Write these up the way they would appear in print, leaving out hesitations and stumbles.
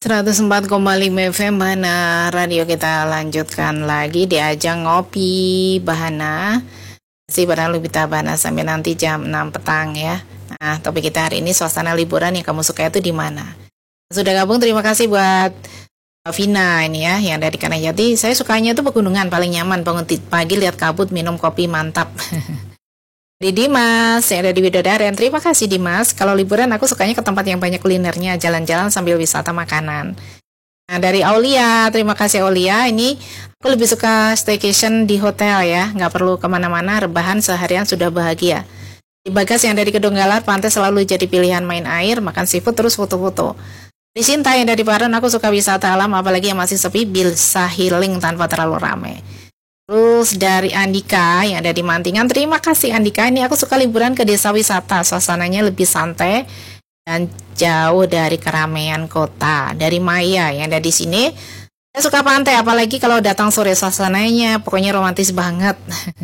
104,5 FM Bahana Radio. Kita lanjutkan lagi di ajang ngopi Bahana. Si barang Lubita Bahana sampai nanti jam 6 petang ya. Nah, topik kita hari ini suasana liburan yang kamu suka itu di mana? Sudah gabung, terima kasih buat Vina ini ya, yang dari Kanajati. Saya sukanya itu pegunungan, paling nyaman bangun pagi lihat kabut, minum kopi mantap. Di Dimas yang ada di Widodaren, terima kasih Dimas. Kalau liburan aku sukanya ke tempat yang banyak kulinernya, jalan-jalan sambil wisata makanan. Nah, dari Aulia, terima kasih Aulia. Ini aku lebih suka staycation di hotel ya, nggak perlu kemana-mana, rebahan seharian sudah bahagia. Di Bagas yang dari Kedunggalar, pantai selalu jadi pilihan main air, makan seafood terus foto-foto. Di Sinta yang dari Paran, aku suka wisata alam, apalagi yang masih sepi, bisa healing tanpa terlalu ramai. Terus dari Andika yang ada di Mantingan, terima kasih Andika. Ini aku suka liburan ke desa wisata, suasananya lebih santai dan jauh dari keramaian kota. Dari Maya yang ada di sini, saya suka pantai, apalagi kalau datang sore, suasananya pokoknya romantis banget.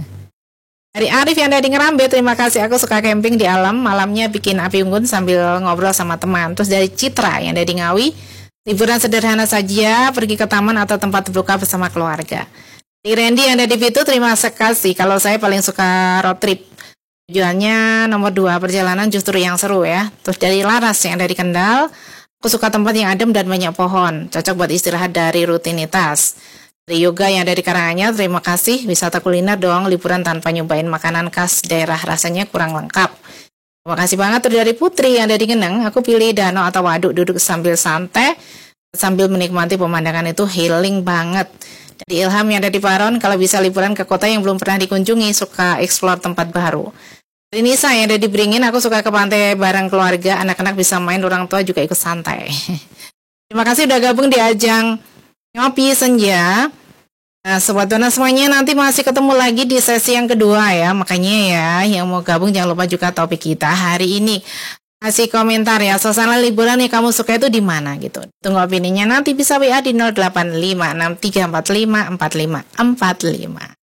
Dari Arif yang ada di Ngerambe, terima kasih. Aku suka camping di alam, malamnya bikin api unggun sambil ngobrol sama teman. Terus dari Citra yang ada di Ngawi, liburan sederhana saja, pergi ke taman atau tempat berbuka bersama keluarga. Di Randy yang ada di Pitu, terima kasih. Kalau saya paling suka road trip. Tujuannya nomor 2, perjalanan justru yang seru ya. Terus dari Laras yang ada di Kendal, aku suka tempat yang adem dan banyak pohon. Cocok buat istirahat dari rutinitas. Dari Yoga yang ada di Karanganyar, terima kasih. Wisata kuliner dong, liburan tanpa nyobain makanan khas daerah rasanya kurang lengkap. Terima kasih banget. Terus dari Putri yang ada di Geneng, aku pilih danau atau waduk, duduk sambil santai, sambil menikmati pemandangan itu healing banget. Dari Ilham yang ada di Paron, kalau bisa liburan ke kota yang belum pernah dikunjungi, suka explore tempat baru. Dari Nisa yang ada di Beringin, aku suka ke pantai bareng keluarga, anak-anak bisa main, orang tua juga ikut santai. Terima kasih udah gabung di ajang ngopi senja. Nah, Sobat Dona semuanya, nanti masih ketemu lagi di sesi yang kedua ya. Makanya ya, yang mau gabung jangan lupa juga topik kita hari ini. Kasih komentar ya, suasana liburan yang kamu suka itu di mana gitu. Tunggu opininya, nanti bisa WA di 0856345454.